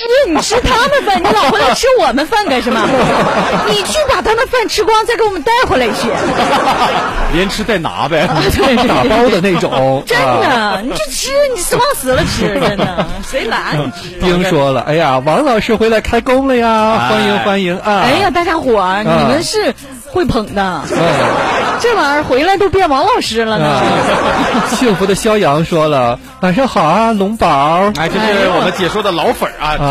你吃他们饭，你老回来吃我们饭干什么？你去把他们饭吃光，再给我们带回来去。 连吃带拿呗， 打包的那种。 真的，你去吃，你死往死了吃，真的，谁拦你吃？ 丁说了，哎呀，王老师回来开工了呀，欢迎欢迎啊！ 哎呀，大家伙儿，你们是会捧的，这玩意儿回来都变王老师了呢。 幸福的肖阳说了，晚上好啊，龙宝。 哎，这是我们解说的老粉啊。